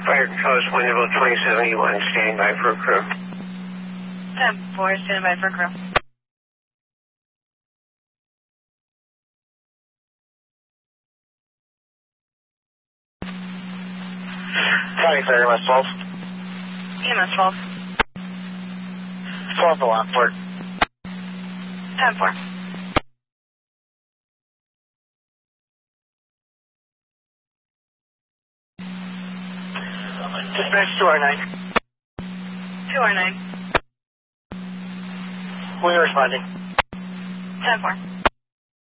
Fire Coast, Winterville 2071, standing by for a crew. 10-4, standing by for a crew. County Fire, EMS 12. EMS 12. 12 to Lockport. 10-4. Dispatch 2R9. 2R9. We're responding. 10-4.